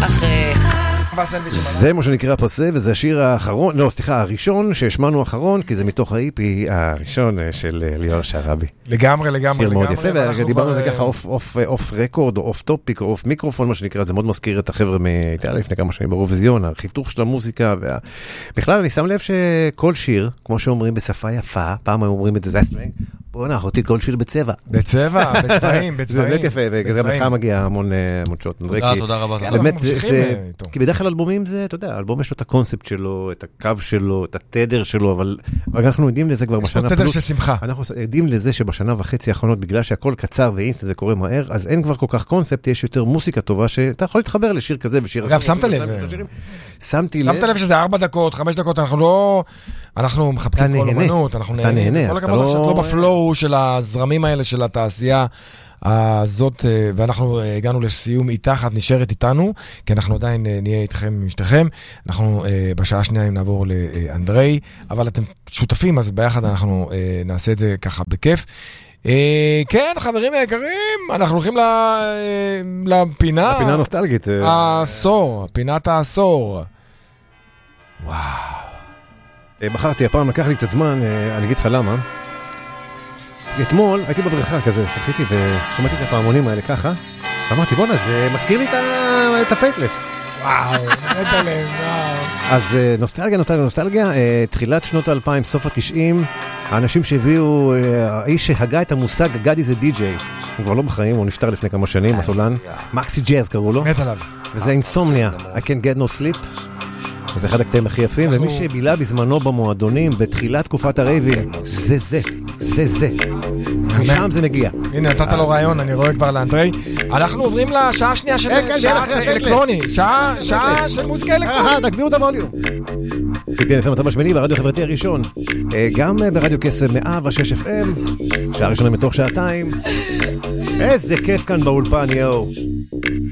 זה מה שנקרא פסה, וזה השיר האחרון, לא, סליחה, הראשון שהשמענו האחרון, כי זה מתוך האיפי הראשון של ליאור שערבי. לגמרי. שיר מאוד יפה, ודיברנו על זה ככה אוף רקורד, או אוף טופיק, או אוף מיקרופון, מה שנקרא, זה מאוד מזכיר את החבר'ה מאיטליה לפני כמה שנים באירוויזיון, החיתוך של המוזיקה, בכלל אני שם לב שכל שיר, כמו שאומרים בשפה יפה, פעם אומרים את זה סלנג, בוא נאחותי כל שיר בצבע. בצבעים. זה באמת יפה, וגם לך מגיע המון שוט. תודה רבה. באמת, כי בדרך כלל אלבומים זה, אתה יודע, אלבום יש לו את הקונספט שלו, את הקו שלו, את התדר שלו, אבל אנחנו יודעים לזה כבר בשנה פלוס. יש לו תדר של שמחה. אנחנו יודעים לזה שבשנה וחצי האחרונות, בגלל שהכל קצר ואינסטנט זה קורה מהר, אז אין כבר כל כך קונספט, יש יותר מוזיקה טובה שאתה יכול להתחבר לשיר כזה ושיר אחר. אגב, שמת לב שזה 4 דקות, 5 דקות, אנחנו מחפשים כל אומנות, אנחנו נהנים. כל הכבוד עכשיו לא בפלואו של הזרמים האלה של התעשייה הזאת, ואנחנו הגענו לסיום איתך, את נשארת איתנו, כי אנחנו עדיין נהיה איתכם ומשתכם. אנחנו בשעה השנייה נעבור לאנדרי, אבל אתם שותפים, אז ביחד אנחנו נעשה את זה ככה בכיף. כן, חברים היקרים, אנחנו הולכים לפינה. הפינה הנוסטלגית. העשור, פינת העשור. וואו. בחרתי הפעם, לקח לי קצת זמן, אני אגיד לך למה. אתמול הייתי בבריכה כזה, שחיתי ושמעתי את הפעמונים האלה ככה, ואמרתי בונה, זה מזכיר לי את הפייטלס. וואו, מת עליהם, וואו. אז נוסטלגיה, תחילת שנות ה-2000, סוף ה-90, האנשים שהביאו, האיש שהגה את המושג גדי זה די-ג'יי, הוא כבר לא בחיים, הוא נפטר לפני כמה שנים, הסולן, מקסי ג'אז קראו לו, מת עליו. וזה אינסומניה, I can't get no sleep. זה אחד הקטעים הכי יפים, ומי שבילה בזמנו במועדונים, בתחילת תקופת הרייבים, זה. משם זה מגיע. הנה, נתת לו רעיון, אני רואה כבר לאנדרי. אנחנו עוברים לשעה השנייה של אלקטרוני. שעה של מוזיקה אלקטרונית. תגבירו את הווליום. פיפי FM אתה משמני ברדיו חברתי הראשון. גם ברדיו קסם 106 FM. שעה ראשונה מתוך שעתיים. איזה כיף כאן באולפן, יאו.